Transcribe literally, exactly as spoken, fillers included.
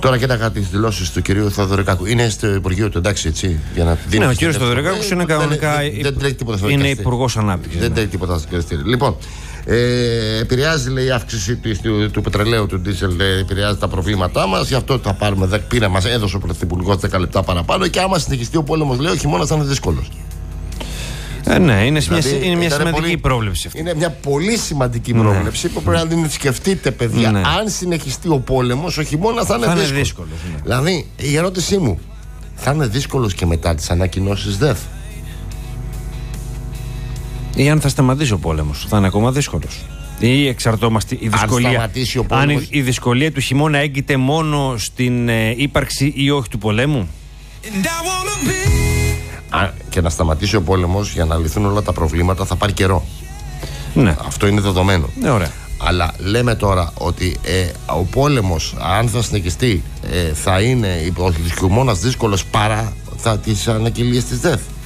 Τώρα κοίταγα τις δηλώσεις του κυρίου Θεοδωρικάκου. Είναι στο Υπουργείο του, εντάξει, έτσι. Για να ναι, ο κύριος Θεοδωρικάκος είναι κανονικά. Δεν τρέχει τίποτα. Είναι υπουργός ανάπτυξης. Δεν τρέχει τίποτα στο δικαστήριο. Λοιπόν, ε, επηρεάζει, λέει, η αύξηση του, του, του πετρελαίου, του ντίζελ, επηρεάζει τα προβλήματά μας. Γι' αυτό θα πάρουμε. Πήρα, μας έδωσε ο Πρωθυπουργός δέκα λεπτά παραπάνω. Και άμα συνεχιστεί ο πόλεμος, λέει, ο χειμώνας θα είναι δύσκολος. Ε, ναι, είναι, δηλαδή, μια, είναι μια σημαντική πολύ, πρόβλεψη αυτή. Είναι μια πολύ σημαντική πρόβλεψη, ναι, που πρέπει να την σκεφτείτε, παιδιά. Ναι. Αν συνεχιστεί ο πόλεμος, ο χειμώνας θα είναι θα δύσκολος. δύσκολος, ναι. Δηλαδή, η ερώτησή μου, θα είναι δύσκολος και μετά τις ανακοινώσεις ΔΕΘ? Ή αν θα σταματήσει ο πόλεμος, θα είναι ακόμα δύσκολος? Ή εξαρτώμαστε η δυσκολία, ο πόλεμος... αν η δυσκολία του χειμώνα έγκυται μόνο στην ε, ύπαρξη ή όχι του πολέμου? Α, και να σταματήσει ο πόλεμος, για να λυθούν όλα τα προβλήματα, θα πάρει καιρό. Ναι. Αυτό είναι δεδομένο. Ναι, ωραία. Αλλά λέμε τώρα ότι ε, ο πόλεμος, αν θα συνεχιστεί, ε, θα είναι ο χειμώνας δύσκολος παρά θα τις ανακοινίες της ΔΕΘ.